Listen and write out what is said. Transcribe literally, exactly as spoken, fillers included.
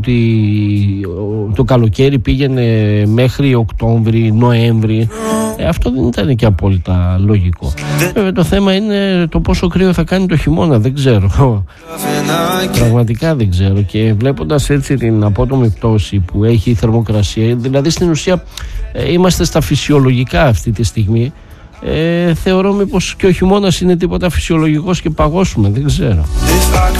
ότι το καλοκαίρι πήγαινε μέχρι Οκτώβρη, Νοέμβρη. Ε, αυτό δεν ήταν και απόλυτα λογικό. Βέβαια το θέμα είναι το πόσο κρύο θα κάνει το χειμώνα, δεν ξέρω. Πραγματικά δεν ξέρω. Και βλέποντας έτσι την απότομη πτώση που έχει η θερμοκρασία, δηλαδή στην ουσία ε, είμαστε στα φυσιολογικά αυτή τη στιγμή. Ε, θεωρώ μήπως και ο χειμώνας είναι τίποτα φυσιολογικός και παγώσουμε, δεν ξέρω.